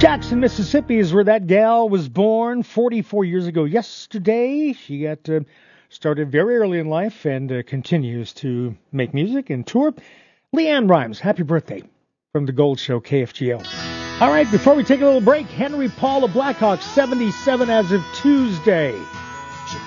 Jackson, Mississippi is where that gal was born 44 years ago yesterday. She got started very early in life and continues to make music and tour. Leanne Rimes, happy birthday from the Gold Show, KFGO. All right, before we take a little break, Henry Paul of Blackhawks, 77 as of Tuesday.